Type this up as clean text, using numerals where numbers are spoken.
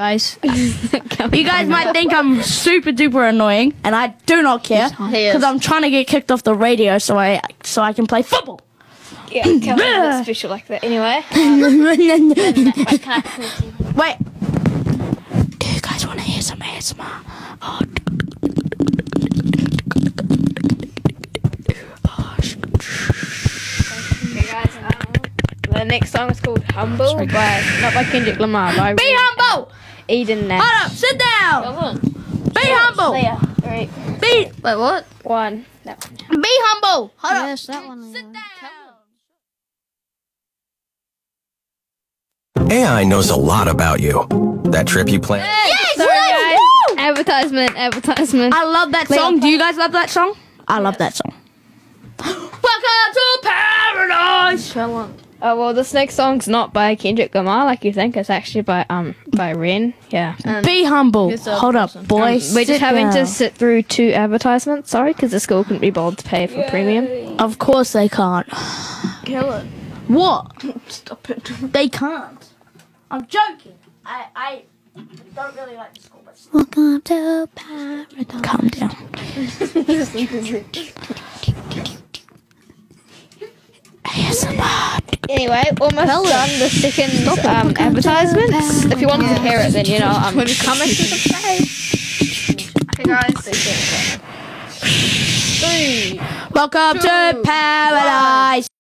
guys. You guys might think I'm super duper annoying, and I do not care because I'm trying to get kicked off the radio so I can play football. Yeah, Calvin's a bit special like that. Anyway. Wait. Do you guys want to hear some ASMR? Oh. Okay, guys. The next song is called "Humble" not by Kendrick Lamar. By Be humble. Eden Nash. Hold up. Sit down. Be humble. Three, Be. Wait, what? one. Be humble. Hold up. Yes, that one. Sit down. AI knows a lot about you. That trip you planned. Yes. Sorry, guys. Woo! Advertisement. I love that song. Do you guys love that song? I love that song. Welcome to paradise. Oh well, this next song's not by Kendrick Lamar like you think. It's actually by Ren. Yeah. Be humble. Hold up, boys. We're just having to sit through 2 advertisements. Sorry, because the school couldn't be bothered to pay for premium. Of course they can't. Kill it. What? Stop it. They can't. I'm joking. I don't really like the school, but Welcome to paradise. calm down. ASMR. Anyway, almost done the second advertisements. If you wanted to hear it, then comment and subscribe. Okay, guys. 3. Welcome to paradise.